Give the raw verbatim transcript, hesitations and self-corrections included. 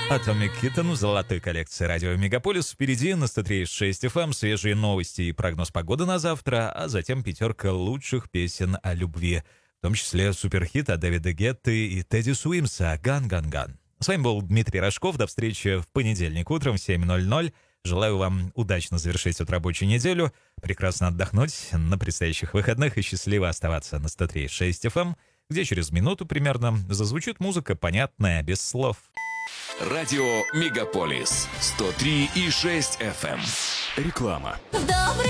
Atomic Kitten в золотой коллекции радио Мегаполис. Впереди на сто три и шесть эф эм свежие новости и прогноз погоды на завтра, а затем пятерка лучших песен о любви, в том числе суперхит от Дэвида Гетты и Тедди Суимса «Ган, ган, ган». С вами был Дмитрий Рожков. До встречи в понедельник утром в семь ноль ноль. Желаю вам удачно завершить эту рабочую неделю, прекрасно отдохнуть на предстоящих выходных и счастливо оставаться на сто три и шесть эф эм, где через минуту примерно зазвучит музыка, понятная, без слов. Радио Мегаполис сто три и шесть эф эм. Реклама. Добрый